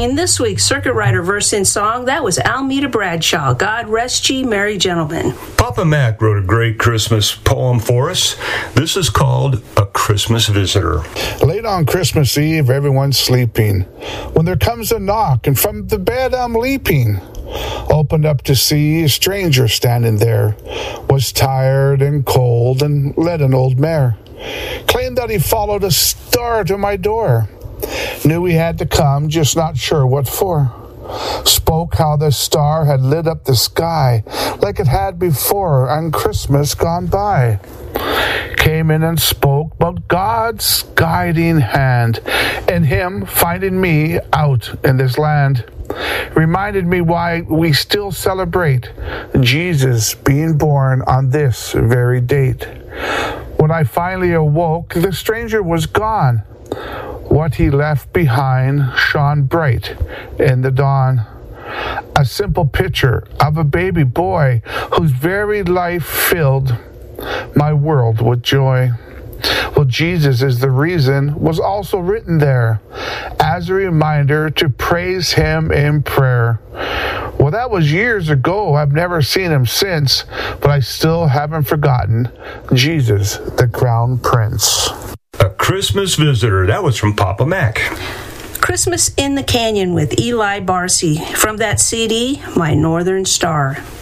singing this week's Circuit Rider verse-in song. That was Almeda Bradshaw, God Rest Ye Merry Gentlemen. Papa Mac wrote a great Christmas poem for us. This is called A Christmas Visitor. Late on Christmas Eve, everyone's sleeping, when there comes a knock, and from the bed I'm leaping. Opened up to see a stranger standing there, was tired and cold and led an old mare. Claimed that he followed a star to my door. Knew he had to come, just not sure what for. Spoke how the star had lit up the sky like it had before on Christmas gone by. Came in and spoke about God's guiding hand and him finding me out in this land. Reminded me why we still celebrate Jesus being born on this very date. When I finally awoke, the stranger was gone. What he left behind shone bright in the dawn. A simple picture of a baby boy whose very life filled my world with joy. Well, Jesus is the reason was also written there as a reminder to praise him in prayer. Well, that was years ago. I've never seen him since, but I still haven't forgotten Jesus, the Crown Prince. A Christmas Visitor. That was from Papa Mac. Christmas in the Canyon with Eli Barcy from that CD, My Northern Star.